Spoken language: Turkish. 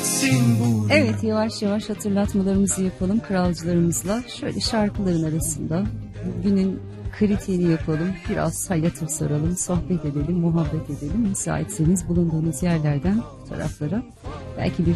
bitsin bu. Evet, yavaş yavaş hatırlatmalarımızı yapalım kralcılarımızla. Şöyle şarkıların arasında günün kritiğini yapalım. Biraz hal hatır soralım, sohbet edelim, muhabbet edelim. Müsaitseniz bulunduğunuz yerlerden bu taraflara belki bir